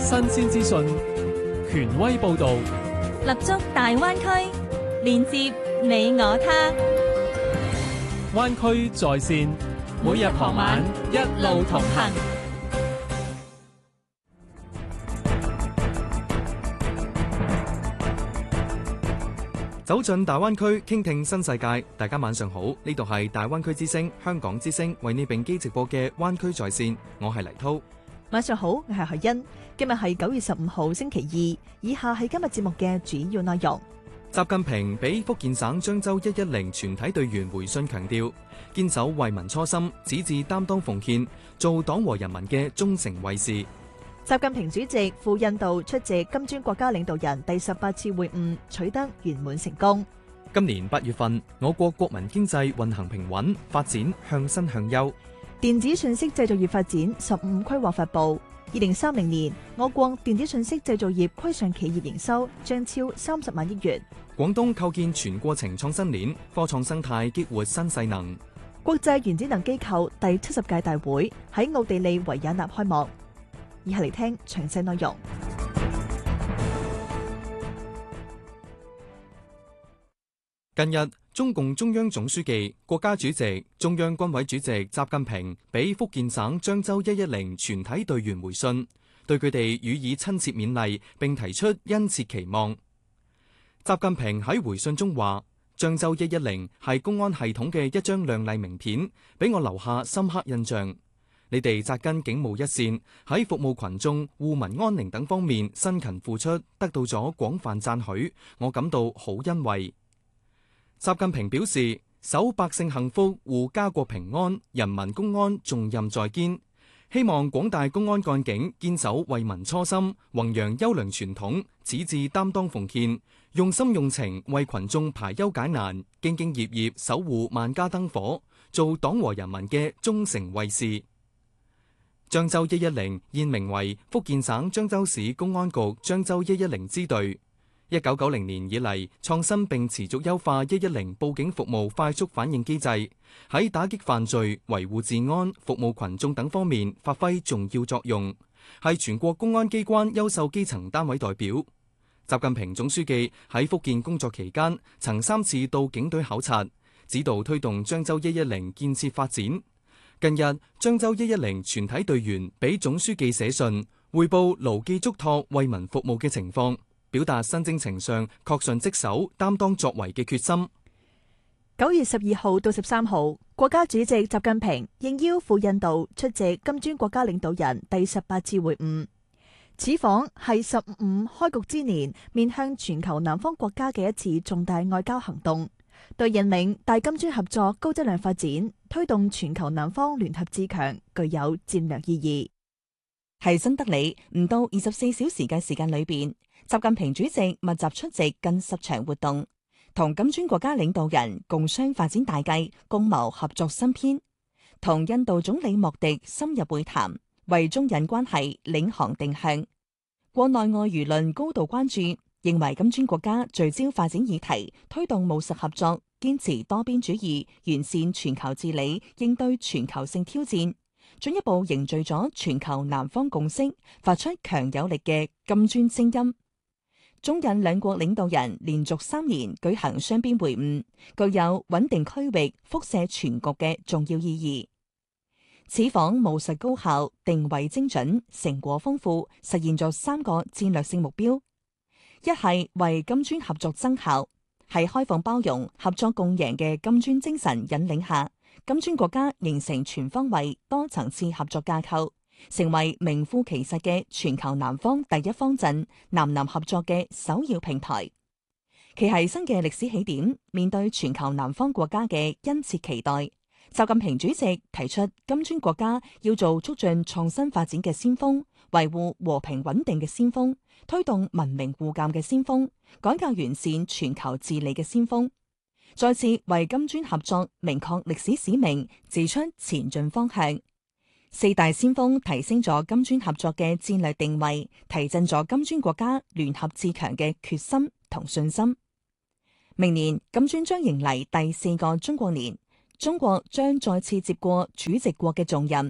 新鮮資訊，權威報導， 立足大灣區，連接你我他。 灣區在線，每日傍晚一路同行。 走進大灣區，傾聽新世界。大家晚上好，呢度係大灣區之聲、香港之聲為你並機直播嘅灣區在線，我係黎濤。 晚上好，我係海欣。今日係9月15號星期二，以下係今日節目嘅主要內容。 習近平俾福建省漳州110全體隊員回信，強調堅守為民初心，矢志擔當奉獻，做黨和人民嘅忠誠衛士。 習近平主席赴印度出席金磚國家領導人第18次會晤，取得圓滿成功。 今年8月份，我國國民經濟運行平穩，發展向新向優。 電子信息製造業發展15規劃發布，2030年我國電子信息製造業規上企業營收將超30萬億元。 廣東構建全過程創新鏈，科創生態激活新勢能。 國際原子能機構第70屆大會喺奧地利維也納開幕。以下嚟聽詳細內容。 近日，中共中央總書記、國家主席、中央軍委主席習近平俾福建省漳州110全體隊員回信，對佢哋予以親切勉勵，並提出殷切期望。習近平喺回信中話：漳州110係公安系統嘅一張亮麗名片，俾我留下深刻印象。你哋紮根警務一線，喺服務群眾、護民安寧等方面辛勤付出，得到咗廣泛讚許，我感到好欣慰。習近平表示，守百姓幸福、護家國平安、人民公安重任在肩，希望廣大公安幹警堅守為民初心，弘揚優良傳統，矢志擔當奉獻，用心用情為群眾排憂解難，兢兢業業守護萬家燈火，做黨和人民嘅忠誠衛士。漳州110現名為福建省漳州市公安局漳州110支隊。1990年以嚟，創新並持續優化110報警服務快速反應機制，喺打擊犯罪、維護治安、服務群眾等方面發揮重要作用，係全國公安機關優秀基層單位代表。習近平總書記喺福建工作期間，曾3次到警隊考察，指導推動漳州110建設發展。近日，漳州110全體隊員俾總書記寫信，匯報牢記囑託、為民服務嘅情況，表達新征程上恪盡職守、擔當作為嘅決心。 9月12號到13號，國家主席習近平應邀赴印度出席金磚國家領導人第18次會晤。此訪係15開局之年面向全球南方國家嘅一次重大外交行動，對引領大金磚合作高質量發展、推動全球南方聯合自強具有戰略意義。 喺新德里唔到24小時嘅時間裏邊，習近平主席密集出席近10場活動，同金磚國家領導人共商發展大計，共謀合作新篇。同印度總理莫迪深入會談，為中印關係領航定向。國內外輿論高度關注，認為金磚國家聚焦發展議題，推動務實合作，堅持多邊主義，完善全球治理，應對全球性挑戰，進一步凝聚咗全球南方共識，發出強有力嘅金磚聲音。中印兩國領導人連續3年舉行雙邊會晤，具有穩定區域、輻射全局嘅重要意義。此訪務實高效，定位精準，成果豐富，實現咗3個戰略性目標：一係為金磚合作增效，喺開放包容、合作共贏嘅金磚精神引領下，金磚國家形成全方位、多層次合作架構，成為名副其實嘅全球南方第一方陣，南南合作嘅首要平台。其係新嘅歷史起點，面對全球南方國家嘅殷切期待，習近平主席提出金磚國家要做促進創新發展嘅先鋒，維護和平穩定嘅先鋒，推動文明互鑒嘅先鋒，改革完善全球治理嘅先鋒。再次為金磚合作明確歷史使命，指出前進方向。4大先鋒提升咗金磚合作嘅戰略定位，提振咗金磚國家聯合自強嘅決心同信心。明年金磚將迎嚟第4個中國年，中國將再次接過主席國嘅重任。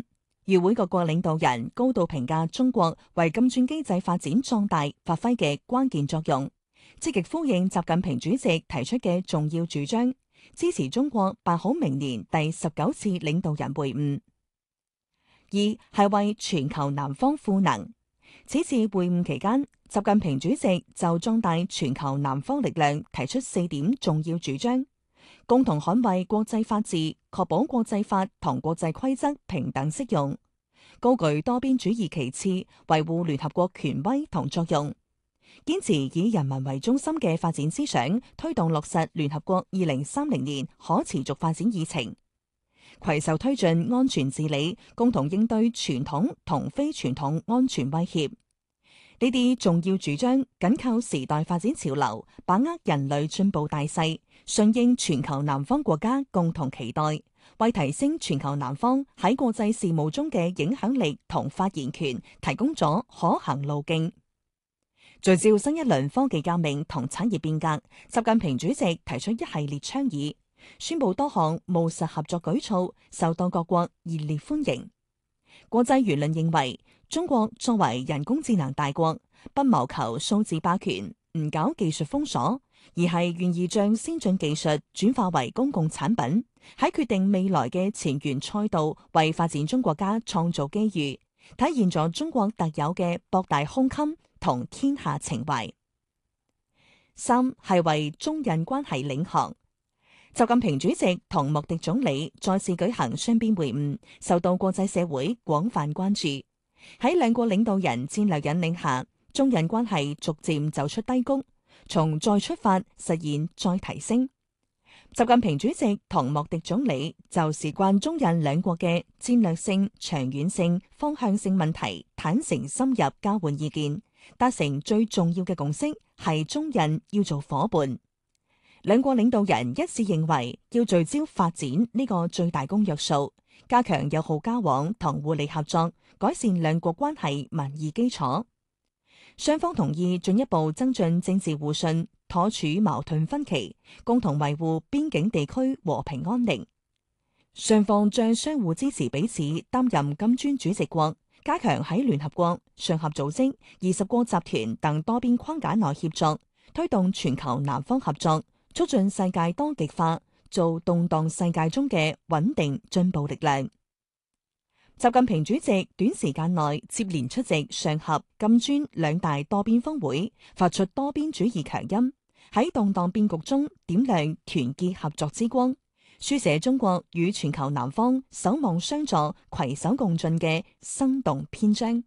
與會各國領導人高度評價中國為金磚機制發展壯大發揮嘅關鍵作用，積極呼應習近平主席提出嘅重要主張，支持中國辦好明年第19次領導人會晤。二係為全球南方賦能。此次會晤期間，習近平主席就壯大全球南方力量提出4點重要主張，共同捍衛國際法治，確保國際法同國際規則平等適用，高舉多邊主義旗幟，維護聯合國權威同作用，堅持以人民為中心嘅發展思想，推動落實聯合國2030年可持續發展議程，攜手推進安全治理，共同應對傳統同非傳統安全威脅。呢啲重要主張緊靠時代發展潮流，把握人類進步大勢，順應全球南方國家共同期待，為提升全球南方喺國際事務中嘅影響力同發言權提供咗可行路徑。聚焦新一輪科技革命同產業變革，習近平主席提出一系列倡議，宣布多項務實合作舉措，受到各國熱烈歡迎。國際輿論認為，中國作為人工智能大國，不謀求數字霸權，唔搞技術封鎖，而係願意將先進技術轉化為公共產品，喺決定未來嘅前沿賽道為發展中國家創造機遇，體現咗中國特有嘅博大胸襟同天下情懷。三係為中印關係領航。習近平主席同莫迪總理再次舉行雙邊會晤，受到國際社會廣泛關注。喺兩國領導人戰略引領下，中印關係逐漸走出低谷，從再出發實現再提升。習近平主席同莫迪總理就事關中印兩國嘅戰略性、長遠性、方向性問題坦誠深入交換意見，達成最重要嘅共識係中印要做夥伴。兩國領導人一致認為要聚焦發展呢個最大公約數，加強友好交往同互利合作，改善兩國關係民意基礎。雙方同意進一步增進政治互信，妥處矛盾分歧，共同維護邊境地區和平安寧。雙方將相互支持彼此擔任金磚主席國，加強喺聯合國、上合組織、20國集團等多邊框架內協作，推動全球南方合作，促進世界多極化，做動盪世界中嘅穩定進步力量。習近平主席短時間內接連出席上合、金磚兩大多邊峰會，發出多邊主義強音，喺動盪變局中點亮團結合作之光，書寫中國與全球南方守望相助、攜手共進嘅生動篇章。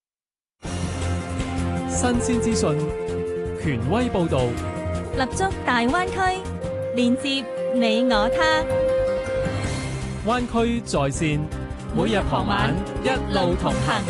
新鮮資訊，權威報導， 立足大灣區，連接你我他。 灣區在線，每日傍晚一路同行。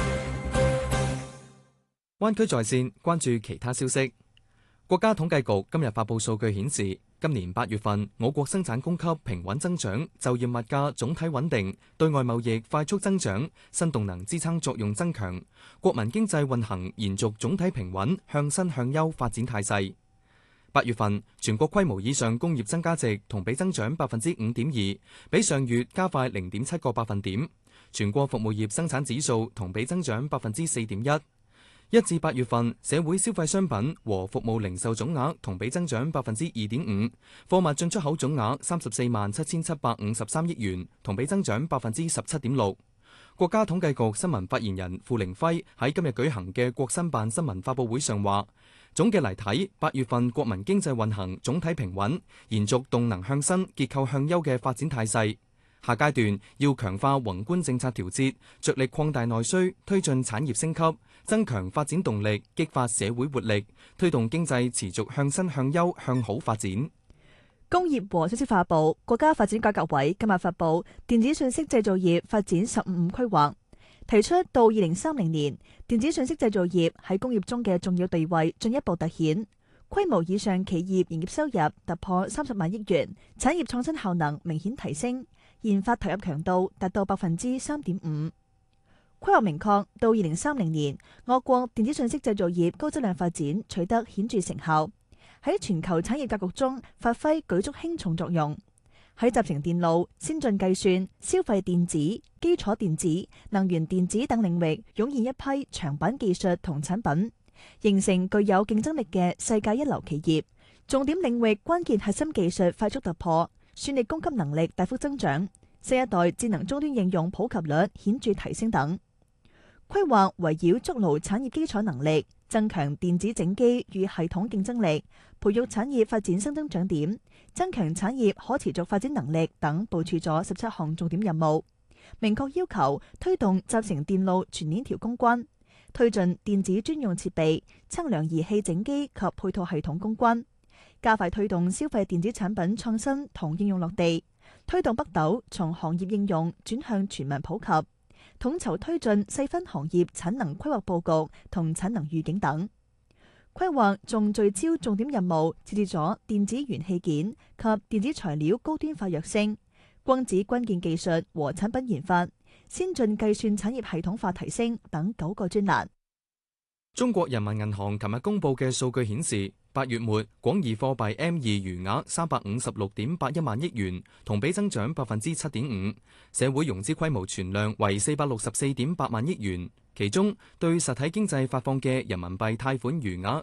灣區在線，關注其他消息。國家統計局今日發佈數據顯示，今年8月份我國生產供給平穩增長，就業物價總體穩定，對外貿易快速增長，新動能支撐作用增強，國民經濟運行延續總體平穩向新向優發展態勢。8月份全國規模以上工業增加值同比增長5.2%，比上月加快0.7個百分點。全國服務業生產指數同比增長4.1%。1至8月份社會消費商品和服務零售總額同比增長2.5%，貨物進出口總額347753億元，同比增長17.6%。國家統計局新聞發言人傅凌輝喺今日舉行嘅國新辦新聞發佈會上話，總嘅嚟睇，8月份國民經濟運行總體平穩，延續動能向新、結構向優嘅發展態勢。下階段要強化宏觀政策調節，着力擴大內需，推進產業升級，增強發展動力，激發社會活力，推動經濟持續向新向優向好發展。 工業和信息化部、國家發展改革委今日發布電子信息製造業發展15規劃，提出到2030年，電子信息製造業喺工業中嘅重要地位進一步凸顯，規模以上企業營業收入突破30萬億元，產業創新效能明顯提升，研發投入強度達到3.5%。規劃明確，到2030年，我國電子信息製造業高質量發展取得顯著成效，喺全球產業格局中發揮舉足輕重作用。 喺集成電路、先進計算、消費電子、基礎電子、能源電子等領域湧現一批長板技術同產品，形成具有競爭力嘅世界一流企業。重點領域關鍵核心技術快速突破，算力供給能力大幅增長，新一代智能終端應用普及率顯著提升等。規劃圍繞築牢產業基礎能力，增強電子整機與系統競爭力，培育產業發展新增長點，增強產業可持續發展能力等，部署咗17項重點任務，明確要求推動集成電路全鏈條攻關，推進電子專用設備、測量儀器整機及配套系統攻關，加快推動消費電子產品創新同應用落地，推動北斗從行業應用轉向全民普及，統籌推進細分行業產能規劃佈局同產能預警等。規劃仲聚焦重點任務，設置咗電子元器件及電子材料高端化躍升、光子關鍵技術和產品研發、先進計算產業系統化提升等9個專欄。 中國人民銀行琴日公布嘅數據顯示，8月末廣義貨幣 M2 餘額356.81萬億元，同比增長7.5%，社會融資規模存量為464.8萬億元，其中對實體經濟發放嘅人民幣貸款餘額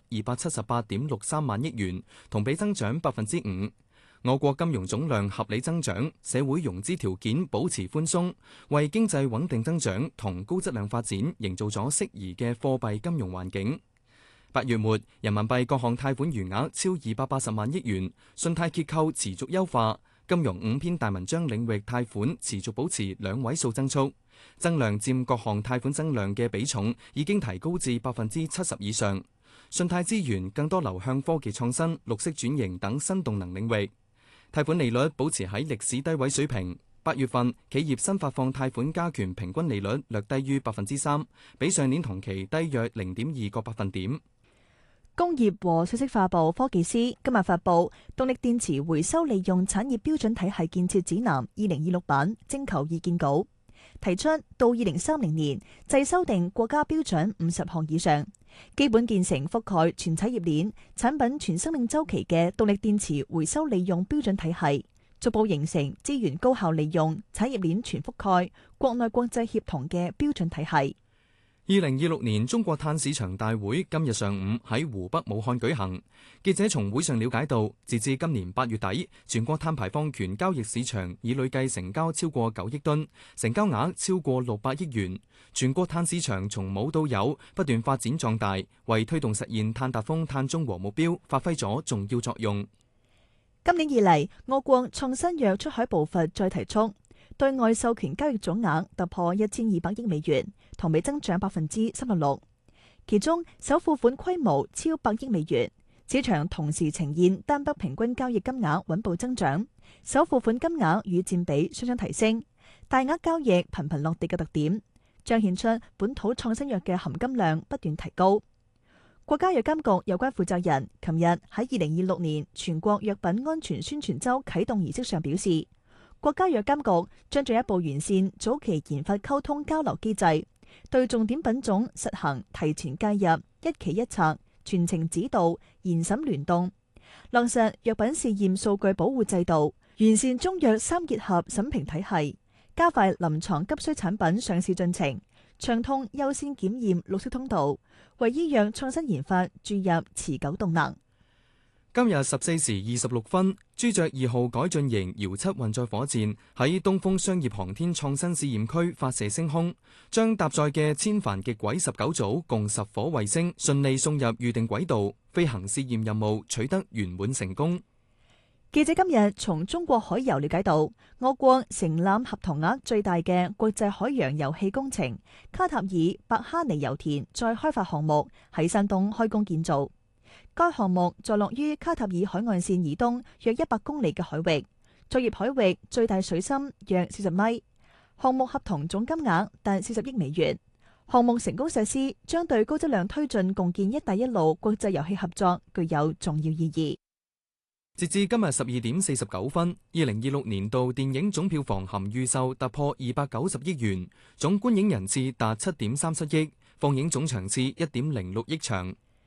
278.63萬億元，同比增長5%。我國金融總量合理增長，社會融資條件保持寬鬆，為經濟穩定增長同高質量發展營造咗適宜嘅貨幣金融環境。8月末，人民幣各項貸款餘額超280萬億元，信貸結構持續優化，金融5篇大文章領域貸款持續保持2位數增速，增量佔各項貸款增量嘅比重已經提高至70%以上，信貸資源更多流向科技創新、綠色轉型等新動能領域。貸款利率保持喺歷史低位水平。8月份企業新發放貸款加權平均利率略低於3%，比上年同期低約0.2個百分點。 工業和信息化部科技司今日發布《動力電池回收利用產業標準體系建設指南2026版》徵求意見稿，提出到2030年制修訂國家標準50項以上，基本建成覆蓋全產業鏈、產品全生命周期嘅動力電池回收利用標準體系，逐步形成資源高效利用、產業鏈全覆蓋、國內國際協同嘅標準體系。 2026年中國碳市場大會今日上午喺湖北武漢舉行。記者從會上了解到，截至今年8月底，全國碳排放權交易市場已累計成交超過9億噸，成交額超過600億元。全國碳市場從冇到有不斷發展壯大，為推動實現碳達峰、碳中和目標發揮咗重要作用。 今年以嚟，我國創新藥出海步伐再提速，對外授權交易總額突破1200億美元，同比增長36%。其中首付款規模超100億美元，市場同時呈現單筆平均交易金額穩步增長，首付款金額與佔比雙雙提升，大額交易頻頻落地嘅特點，彰顯出本土創新藥嘅含金量不斷提高。國家藥監局有關負責人琴日喺2026年全國藥品安全宣傳週啟動儀式上表示，國家藥監局將進一步完善早期研發溝通交流機制，對重點品種實行提前介入、一期一策、全程指導、嚴審聯動，落實藥品試驗數據保護制度，完善中藥三結合審評體系，加快臨床急需產品上市進程，暢通優先檢驗綠色通道，為醫藥創新研發注入持久動能。 今日14時26分，朱雀2號改進型遙7運載火箭喺東風商業航天創新試驗區發射升空，將搭載嘅千帆極軌19組共10顆衛星順利送入預定軌道，飛行試驗任務取得圓滿成功。 記者今日從中國海油了解到，我國承攬合同額最大嘅國際海洋油氣工程卡塔爾白哈尼油田再開發項目喺山東開工建造。該項目坐落於卡塔爾海岸線以東約100公里嘅海域，作業海域最大水深約40米。項目合同總金額達40億美元。項目成功實施，將對高質量推進共建一帶一路國際油氣合作具有重要意義。 截至今日12點49分，2026年度電影總票房含預售突破290億元，總觀影人次達7.37億，放映總場次1.06億場。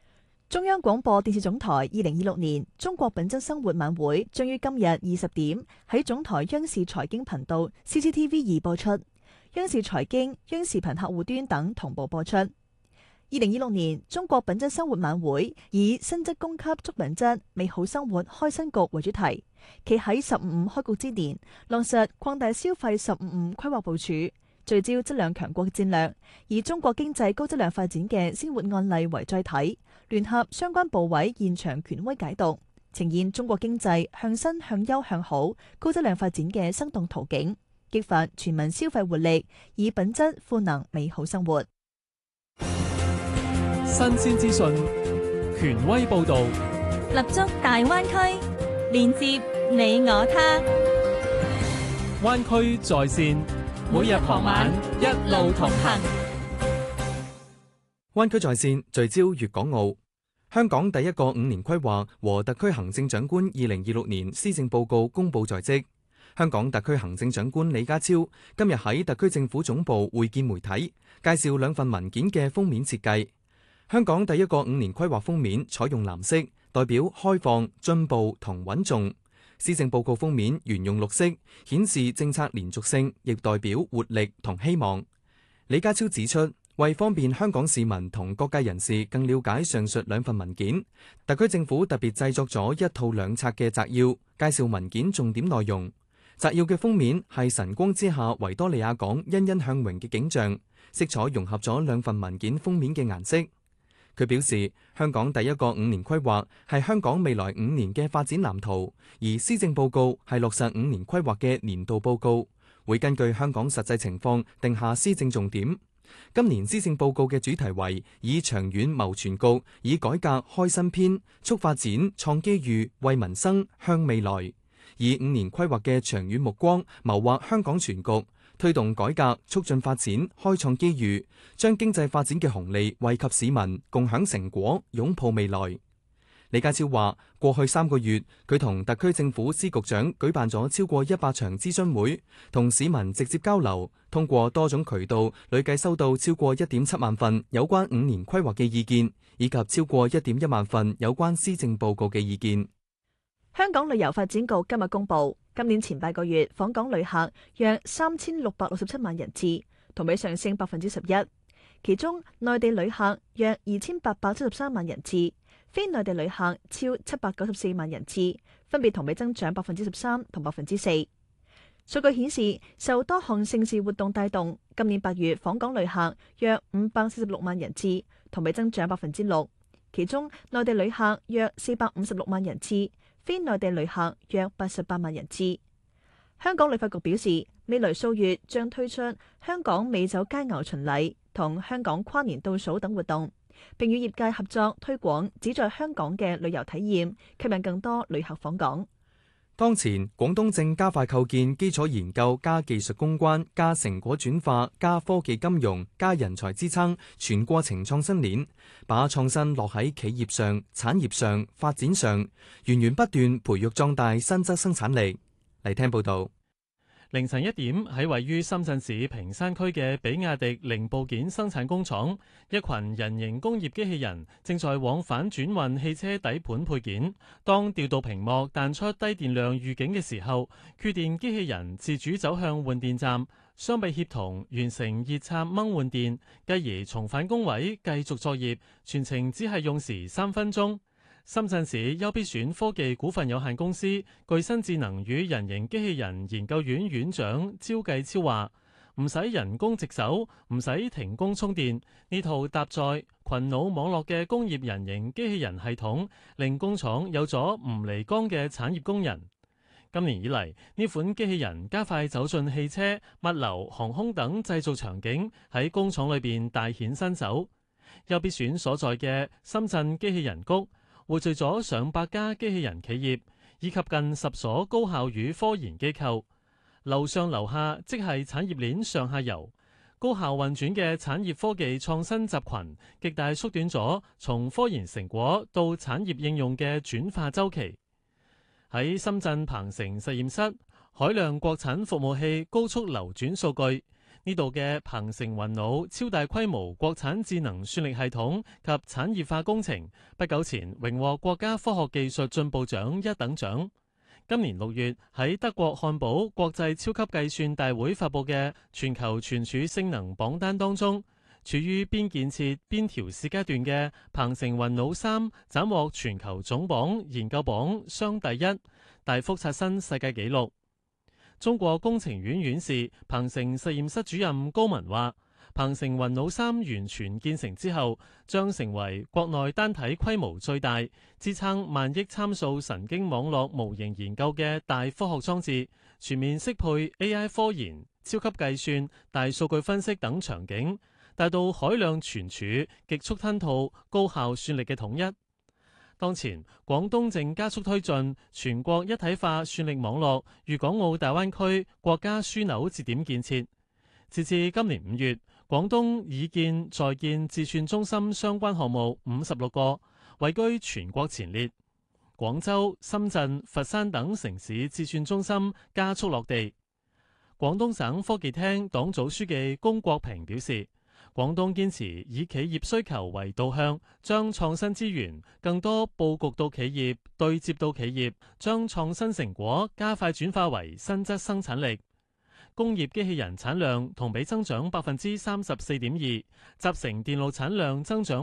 中央廣播電視總台2026年中國品質生活晚會將於今日20點喺總台央視財經頻道 CCTV2 播出，央視財經、央視頻客戶端等同步播出。2026年中國品質生活晚會以新質供給足品質，美好生活開新局為主題，其喺15開局之年落實擴大消費15規劃部署，聚焦質量強國戰略，以中國經濟高質量發展嘅鮮活案例為載體，聯合相關部委現場權威解讀，呈現中國經濟向新向優向好高質量發展嘅生動圖景，激發全民消費活力，以品質賦能美好生活。 新鮮資訊，權威報導， 立足大灣區，連接你我他。 灣區在線，每日傍晚一路同行。 灣區在線聚焦粵港澳。香港第一個5年規劃和特區行政長官2026年施政報告公佈在即。香港特區行政長官李家超今日喺特區政府總部會見媒體，介紹兩份文件嘅封面設計。香港第一個5年規劃封面採用藍色，代表開放、進步同穩重。施政報告封面沿用綠色，顯示政策連續性，亦代表活力同希望。李家超指出，為方便香港市民同各界人士更了解上述兩份文件，特區政府特別製作咗一套兩冊嘅摘要，介紹文件重點內容。摘要嘅封面係晨光之下維多利亞港欣欣向榮嘅景象，色彩融合咗兩份文件封面嘅顏色。佢表示，香港第一個5年規劃係香港未來5年嘅發展藍圖，而施政報告係落實5年規劃嘅年度報告，會根據香港實際情況定下施政重點。今年施政報告嘅主題為以長遠謀全局，以改革開新篇，促發展創機遇，為民生向未來，以5年規劃嘅長遠目光謀劃香港全局，推動改革，促進發展，開創機遇，將經濟發展嘅紅利惠及市民，共享成果，擁抱未來。李家超話，過去3個月，佢同特區政府司局長舉辦咗超過100場諮詢會，同市民直接交流，通過多種渠道累計收到超過1.7萬份有關5年規劃嘅意見，以及超過1.1萬份有關施政報告嘅意見。 香港旅遊發展局今日公布，今年前8個月訪港旅客約3667萬人次，同比上升11%。其中內地旅客約2873萬人次，非內地旅客超794萬人次，分別同比增長13%同4%。數據顯示，受多項盛事活動帶動，今年8月訪港旅客約546萬人次，同比增長6%。其中內地旅客約456萬人次，非內地旅客約88萬人次。香港旅發局表示，未來數月將推出香港美酒佳餚巡禮同香港跨年倒數等活動，並與業界合作推廣旨在香港嘅旅遊體驗，吸引更多旅客訪港。 當前，廣東正加快構建基礎研究加技術攻關加成果轉化加科技金融加人才支撐全過程創新鏈，把創新落喺企業上、產業上、發展上，源源不斷培育壯大新質生產力。嚟聽報道。 凌晨1點，喺位於深圳市坪山區嘅比亞迪零部件生產工廠，一群人形工業機器人正在往返轉運汽車底盤配件。當調度屏幕彈出低電量預警嘅時候，缺電機器人自主走向換電站，雙臂協同完成熱插掹換電，繼而重返工位繼續作業，全程只係用時3分鐘。深圳市優必選科技股份有限公司具新智能與人形機器人研究院院長招繼超話：唔使人工值守，唔使停工充電，呢套搭載群腦網絡嘅工業人形機器人系統，令工廠有咗唔離崗嘅產業工人。今年以嚟，呢款機器人加快走進汽車、物流、航空等製造場景，喺工廠裏邊大顯身手。優必選所在嘅深圳機器人谷匯聚咗上百家機器人企業，以及近10所高校與科研機構。樓上樓下即係產業鏈上下游，高效運轉嘅產業科技創新集群，極大縮短咗從科研成果到產業應用嘅轉化週期。喺深圳鵬城實驗室，海量國產服務器高速流轉數據， 呢度嘅鵬城雲腦超大規模國產智能算力系統及產業化工程，不久前榮獲國家科學技術進步獎一等獎。今年6月喺德國漢堡國際超級計算大會發佈嘅全球存儲性能榜單當中，處於邊建設邊調試階段嘅鵬城雲腦3斬獲全球總榜研究榜雙第一，大幅刷新世界紀錄。中國工程院院士、鵬城實驗室主任高文話，鵬城雲腦3完全建成之後，將成為國內單體規模最大、支撐萬億參數神經網絡模型研究嘅大科學裝置，全面適配 AI 科研、超級計算、大數據分析等場景，達到海量存儲、極速吞吐、高效算力嘅統一。當前，廣東正加速推進全國一體化算力網絡粵港澳大灣區國家樞紐節點建設。截至今年5月，廣東已建在建智算中心相關項目56個，位居全國前列。廣州、深圳、佛山等城市智算中心加速落地。廣東省科技廳黨組書記龔國平表示，廣東堅持以企業需求為導向，將創新資源更多佈局到企業，對接到企業，將創新成果加快轉化為新質生產力。工業機器人產量同比增長34.2%，集成電路產量增長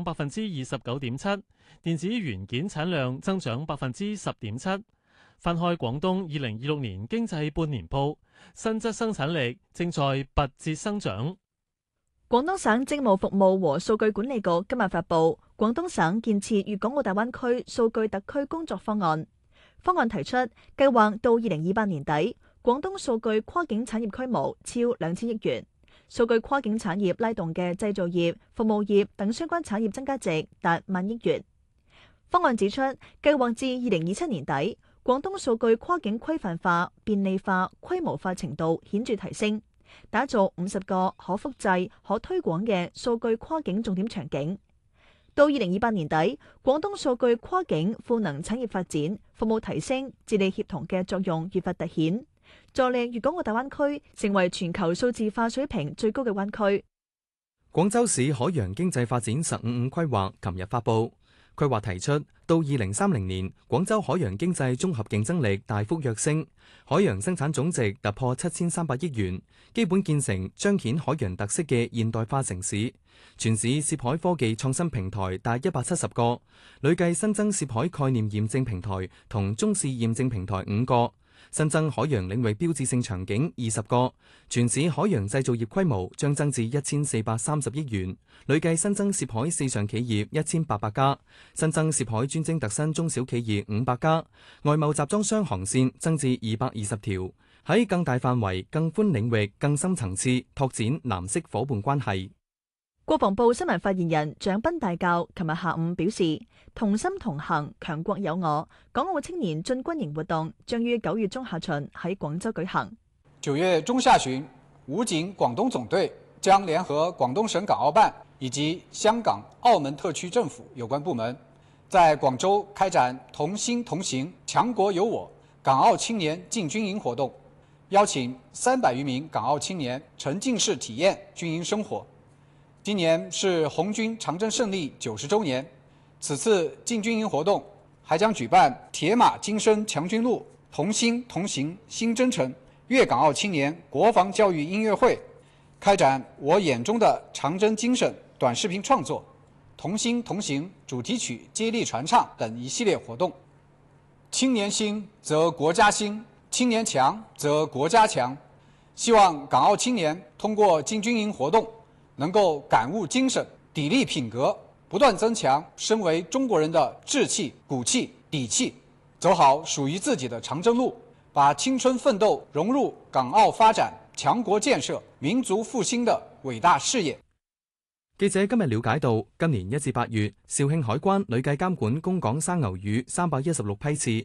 29.7%，電子元件產量增長10.7%。翻開廣東2026年經濟半年報，新質生產力正在拔節生長。 廣東省政務服務和數據管理局今日發布《廣東省建設粵港澳大灣區數據特區工作方案》。方案提出，計劃到2028年底，廣東數據跨境產業規模超2000億元，數據跨境產業拉動嘅製造業、服務業等相關產業增加值達萬億元。方案指出，計劃至2027年底，廣東數據跨境規範化、便利化、規模化程度顯著提升，打造50個可複製、可推廣嘅數據跨境重點場景。到2028年底，廣東數據跨境賦能產業發展、服務提升、治理協同嘅作用越發凸顯，助力粵港澳大灣區成為全球數字化水平最高嘅灣區。 廣州市海洋經濟發展15-5規劃琴日發布。規劃提出，到2030年，廣州海洋經濟綜合競爭力大幅躍升，海洋生產總值突破7300億元，基本建成彰顯海洋特色嘅現代化城市。全市涉海科技創新平台達170個，累計新增涉海概念驗證平台同中試驗證平台5個，新增海洋領域標誌性場景20個，全市海洋製造業規模將增至1430億元，累計新增涉海四上企業1800家，新增涉海專精特新中小企業500家，外貿集裝箱航線增至220條，喺更大範圍、更寬領域、更深層次拓展藍色伙伴關係。 國防部新聞發言人蔣斌大校琴日下午表示，同心同行，強國有我，港澳青年進軍營活動將於9月中下旬喺廣州舉行。 9月中下旬，武警廣東總隊將聯合廣東省港澳辦以及香港、澳門特區政府有關部門，在廣州開展同心同行，強國有我港澳青年進軍營活動，邀請300餘名港澳青年沉浸式體驗軍營生活。今年是紅軍長征勝利90周年，此次進軍營活動還將舉辦鐵馬精神強軍路、同心同行新征程粵港澳青年國防教育音樂會，開展我眼中的長征精神短視頻創作、同心同行主題曲接力傳唱等一系列活動。青年興則國家興，青年強則國家強。希望港澳青年通過進軍營活動，能夠感悟精神、砥礪品格，不斷增強身為中國人的志氣、骨氣、底氣，走好屬於自己的長征路，把青春奮鬥融入港澳發展、強國建設、民族復興的偉大事業。 記者今日了解到，今年1至8月，肇慶海關累計監管供港生牛乳316批次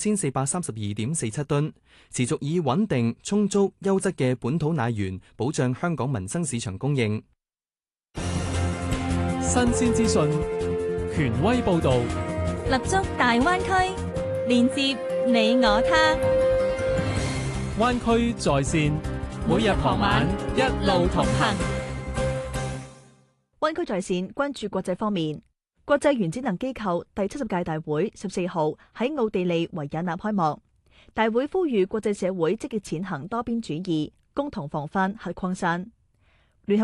，5432.47噸，持續以穩定、充足、優質嘅本土奶源保障香港民生市場供應。 新鮮資訊，權威報導， 立足大灣區，連接你我他。 灣區在線。 每日傍晚一路同行。 灣區在線關注國際方面，國際原子能機構第70屆大會14號喺奧地利維也納開幕。大會呼籲國際社會積極踐行多邊主義，共同防範核擴散。